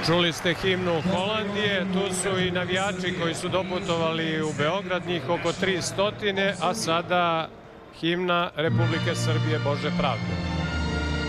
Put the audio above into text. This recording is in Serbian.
Čuli ste himnu Holandije, tu su i navijači koji su doputovali u Beograd, njih oko 300, a sada himna Republike Srbije Bože pravde.